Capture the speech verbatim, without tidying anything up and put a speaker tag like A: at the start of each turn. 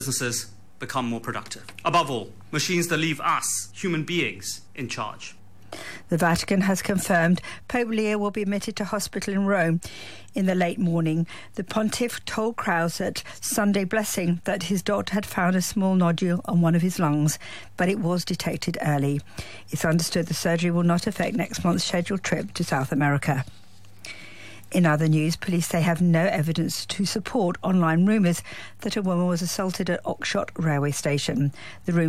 A: businesses become more productive. Above all, machines that leave us, human beings, in charge.
B: The Vatican has confirmed Pope Leo will be admitted to hospital in Rome in the late morning. The pontiff told crowds at Sunday Blessing that his doctor had found a small nodule on one of his lungs, but it was detected early. It's understood the surgery will not affect next month's scheduled trip to South America. In other news, police say have no evidence to support online rumours that a woman was assaulted at Oxshott railway station. The rumour